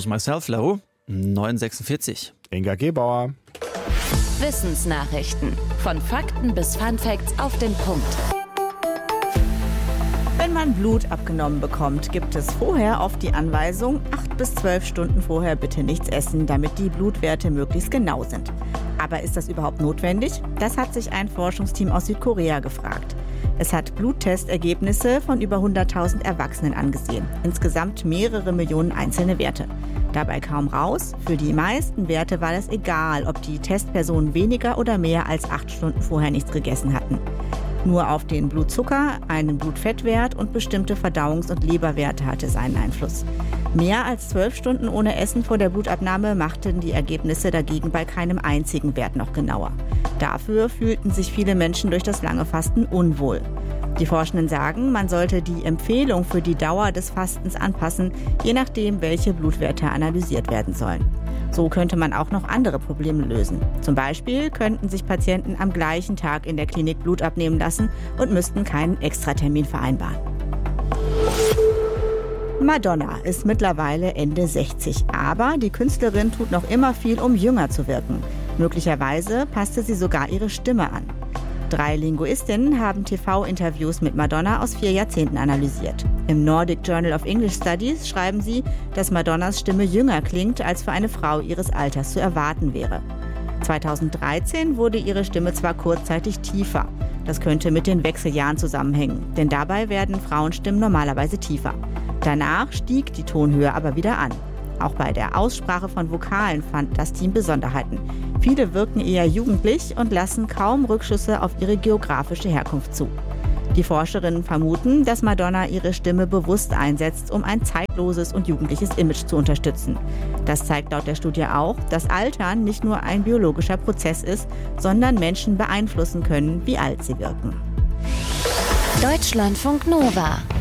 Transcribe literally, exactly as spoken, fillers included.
Introduce Myself Low, neun sechsundvierzig. Inga Gebauer. Wissensnachrichten. Von Fakten bis Funfacts auf den Punkt. Wenn man Blut abgenommen bekommt, gibt es vorher oft die Anweisung, acht bis zwölf Stunden vorher bitte nichts essen, damit die Blutwerte möglichst genau sind. Aber ist das überhaupt notwendig? Das hat sich ein Forschungsteam aus Südkorea gefragt. Es hat Bluttestergebnisse von über hunderttausend Erwachsenen angesehen. Insgesamt mehrere Millionen einzelne Werte. Dabei kaum raus, für die meisten Werte war es egal, ob die Testpersonen weniger oder mehr als acht Stunden vorher nichts gegessen hatten. Nur auf den Blutzucker, einen Blutfettwert und bestimmte Verdauungs- und Leberwerte hatte es einen Einfluss. Mehr als zwölf Stunden ohne Essen vor der Blutabnahme machten die Ergebnisse dagegen bei keinem einzigen Wert noch genauer. Dafür fühlten sich viele Menschen durch das lange Fasten unwohl. Die Forschenden sagen, man sollte die Empfehlung für die Dauer des Fastens anpassen, je nachdem, welche Blutwerte analysiert werden sollen. So könnte man auch noch andere Probleme lösen. Zum Beispiel könnten sich Patienten am gleichen Tag in der Klinik Blut abnehmen lassen und müssten keinen Extratermin vereinbaren. Madonna ist mittlerweile Ende sechzig, aber die Künstlerin tut noch immer viel, um jünger zu wirken. Möglicherweise passte sie sogar ihre Stimme an. Drei Linguistinnen haben T V-Interviews mit Madonna aus vier Jahrzehnten analysiert. Im Nordic Journal of English Studies schreiben sie, dass Madonnas Stimme jünger klingt, als für eine Frau ihres Alters zu erwarten wäre. zweitausenddreizehn wurde ihre Stimme zwar kurzzeitig tiefer. Das könnte mit den Wechseljahren zusammenhängen, denn dabei werden Frauenstimmen normalerweise tiefer. Danach stieg die Tonhöhe aber wieder an. Auch bei der Aussprache von Vokalen fand das Team Besonderheiten. Viele wirken eher jugendlich und lassen kaum Rückschlüsse auf ihre geografische Herkunft zu. Die Forscherinnen vermuten, dass Madonna ihre Stimme bewusst einsetzt, um ein zeitloses und jugendliches Image zu unterstützen. Das zeigt laut der Studie auch, dass Altern nicht nur ein biologischer Prozess ist, sondern Menschen beeinflussen können, wie alt sie wirken. Deutschlandfunk Nova